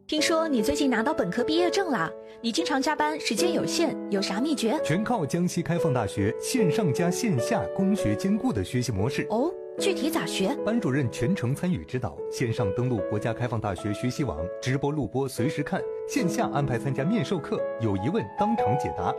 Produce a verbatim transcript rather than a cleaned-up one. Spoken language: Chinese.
听说你最近拿到本科毕业证啦？你经常加班，时间有限，有啥秘诀？ 全靠江西开放大学线上加线下工学兼顾的学习模式。 哦，具体咋学？ 班主任全程参与指导，线上登录国家开放大学学习网，直播录播随时看，线下安排参加面授课，有疑问当场解答。